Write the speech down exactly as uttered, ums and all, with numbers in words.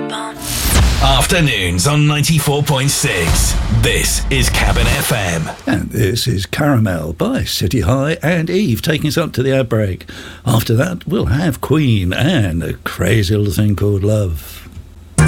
Afternoons on ninety-four point six. This is Cabin F M. And this is Caramel by City High and Eve, taking us up to the ad break. After that, we'll have Queen and a crazy little thing called Love.